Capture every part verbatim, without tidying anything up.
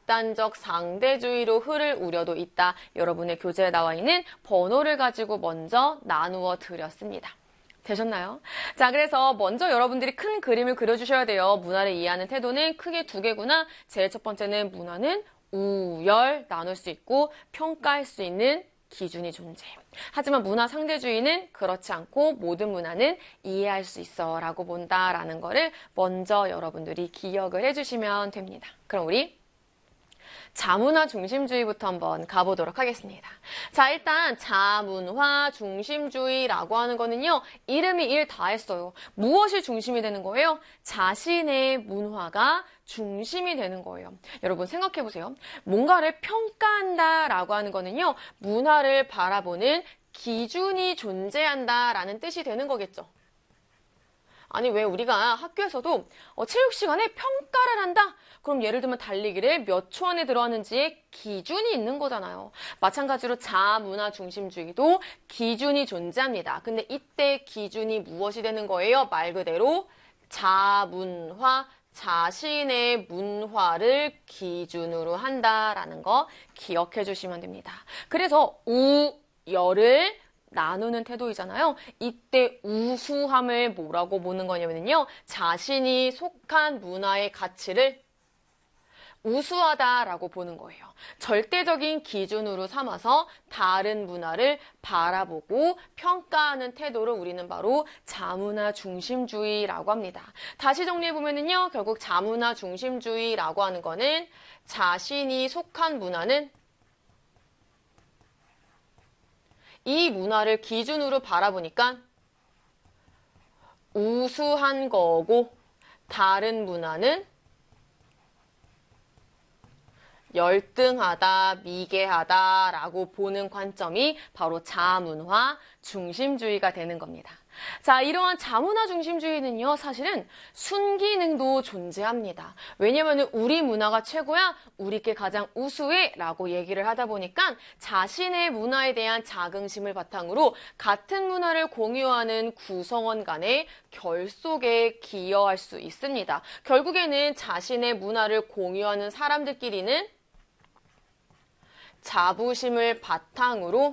집단적 상대주의로 흐를 우려도 있다. 여러분의 교재에 나와 있는 번호를 가지고 먼저 나누어 드렸습니다. 되셨나요? 자, 그래서 먼저 여러분들이 큰 그림을 그려주셔야 돼요. 문화를 이해하는 태도는 크게 두 개구나. 제일 첫 번째는 문화는 우열 나눌 수 있고 평가할 수 있는 기준이 존재해. 하지만 문화 상대주의는 그렇지 않고 모든 문화는 이해할 수 있어 라고 본다라는 거를 먼저 여러분들이 기억을 해주시면 됩니다. 그럼 우리 자문화 중심주의부터 한번 가보도록 하겠습니다. 자, 일단 자문화 중심주의라고 하는 거는요. 이름이 일 다 했어요. 무엇이 중심이 되는 거예요? 자신의 문화가 중심이 되는 거예요. 여러분 생각해 보세요. 뭔가를 평가한다라고 하는 거는요. 문화를 바라보는 기준이 존재한다라는 뜻이 되는 거겠죠. 아니 왜 우리가 학교에서도 어, 체육 시간에 평가를 한다? 그럼 예를 들면 달리기를 몇 초 안에 들어왔는지의 기준이 있는 거잖아요. 마찬가지로 자문화 중심주의도 기준이 존재합니다. 근데 이때 기준이 무엇이 되는 거예요? 말 그대로 자문화, 자신의 문화를 기준으로 한다라는 거 기억해 주시면 됩니다. 그래서 우열을 나누는 태도이잖아요. 이때 우수함을 뭐라고 보는 거냐면요. 자신이 속한 문화의 가치를 우수하다라고 보는 거예요. 절대적인 기준으로 삼아서 다른 문화를 바라보고 평가하는 태도를 우리는 바로 자문화 중심주의라고 합니다. 다시 정리해보면요. 결국 자문화 중심주의라고 하는 거는 자신이 속한 문화는 이 문화를 기준으로 바라보니까 우수한 거고 다른 문화는 열등하다, 미개하다라고 보는 관점이 바로 자문화 중심주의가 되는 겁니다. 자, 이러한 자문화 중심주의는요, 사실은 순기능도 존재합니다. 왜냐면 우리 문화가 최고야, 우리께 가장 우수해 라고 얘기를 하다 보니까 자신의 문화에 대한 자긍심을 바탕으로 같은 문화를 공유하는 구성원 간의 결속에 기여할 수 있습니다. 결국에는 자신의 문화를 공유하는 사람들끼리는 자부심을 바탕으로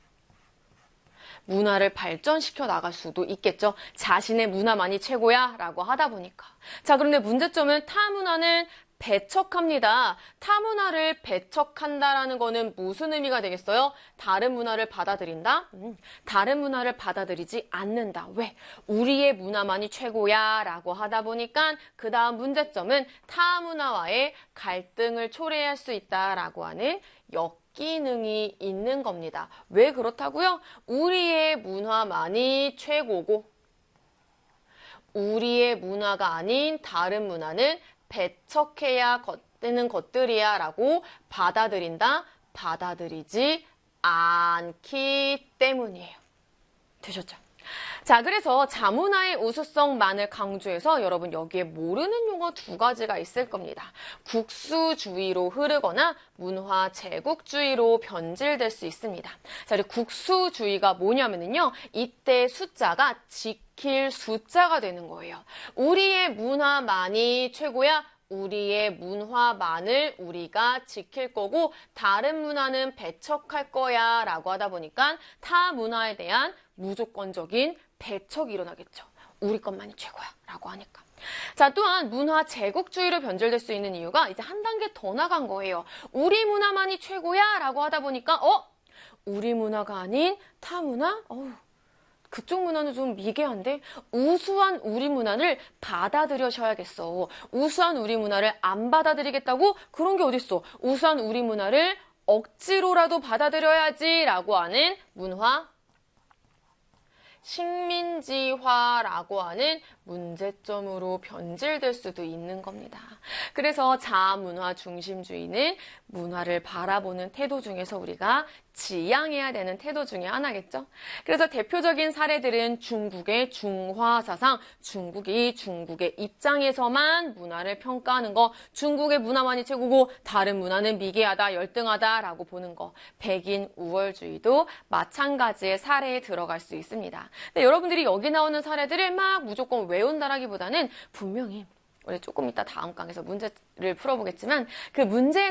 문화를 발전시켜 나갈 수도 있겠죠. 자신의 문화만이 최고야 라고 하다 보니까. 자, 그런데 문제점은 타 문화는 배척합니다. 타 문화를 배척한다라는 거는 무슨 의미가 되겠어요? 다른 문화를 받아들인다? 음, 다른 문화를 받아들이지 않는다. 왜? 우리의 문화만이 최고야 라고 하다 보니까 그 다음 문제점은 타 문화와의 갈등을 초래할 수 있다라고 하는 역기능이 있는 겁니다. 왜 그렇다고요? 우리의 문화만이 최고고 우리의 문화가 아닌 다른 문화는 배척해야 되는 것들이야 라고 받아들인다, 받아들이지 않기 때문이에요. 되셨죠? 자, 그래서 자문화의 우수성만을 강조해서 여러분 여기에 모르는 용어 두 가지가 있을 겁니다. 국수주의로 흐르거나 문화 제국주의로 변질될 수 있습니다. 자, 그리고 국수주의가 뭐냐면요. 이때 숫자가 지킬 숫자가 되는 거예요. 우리의 문화만이 최고야. 우리의 문화만을 우리가 지킬 거고 다른 문화는 배척할 거야 라고 하다 보니까 타 문화에 대한 무조건적인 배척이 일어나겠죠. 우리 것만이 최고야 라고 하니까. 자, 또한 문화 제국주의로 변질될 수 있는 이유가 이제 한 단계 더 나간 거예요. 우리 문화만이 최고야 라고 하다 보니까 어? 우리 문화가 아닌 타 문화? 어우. 그쪽 문화는 좀 미개한데 우수한 우리 문화를 받아들여셔야겠어. 우수한 우리 문화를 안 받아들이겠다고? 그런 게 어딨어. 우수한 우리 문화를 억지로라도 받아들여야지 라고 하는 문화 식민지화라고 하는 문제점으로 변질될 수도 있는 겁니다. 그래서 자문화 중심주의는 문화를 바라보는 태도 중에서 우리가 지향해야 되는 태도 중에 하나겠죠. 그래서 대표적인 사례들은 중국의 중화사상, 중국이 중국의 입장에서만 문화를 평가하는 거, 중국의 문화만이 최고고 다른 문화는 미개하다, 열등하다라고 보는 거, 백인 우월주의도 마찬가지의 사례에 들어갈 수 있습니다. 근데 여러분들이 여기 나오는 사례들을 막 무조건 외운다라기보다는 분명히 우리 조금 이따 다음 강에서 문제를 풀어보겠지만 그 문제에